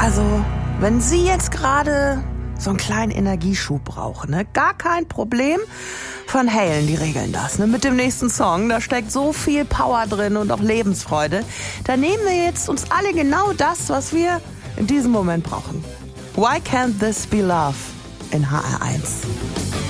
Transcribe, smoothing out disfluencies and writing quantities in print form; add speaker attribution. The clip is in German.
Speaker 1: Also, wenn Sie jetzt gerade so einen kleinen Energieschub brauchen, ne? Gar kein Problem. Van Halen, die regeln das, ne? Mit dem nächsten Song, da steckt so viel Power drin und auch Lebensfreude. Da nehmen wir jetzt uns alle genau das, was wir in diesem Moment brauchen. Why Can't This Be Love in HR1?